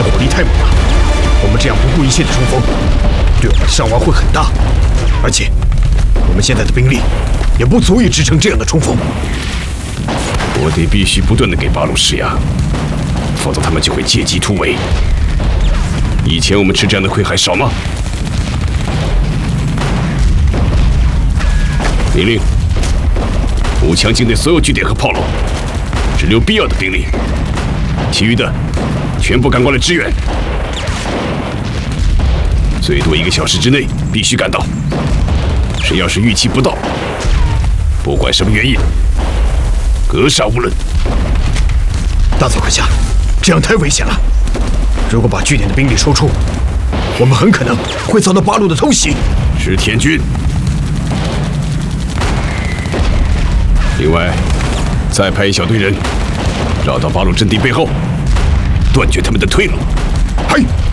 的火力太猛了，我们这样不顾一切的冲锋，对我们的伤亡会很大。而且，我们现在的兵力也不足以支撑这样的冲锋。 我得必须不断的给八路施压，否则他们就会借机突围。以前我们吃这样的亏还少吗？命令：武强境内所有据点和炮楼，只留必要的兵力，其余的全部赶过来支援。最多1个小时之内必须赶到。谁要是逾期不到，不管什么原因，格杀勿论。 大佐阁下，这样太危险了。如果把据点的兵力抽出，我们很可能会遭到八路的偷袭。 是天军。另外，再派一小队人绕到八路阵地背后，断绝他们的退路。 嘿。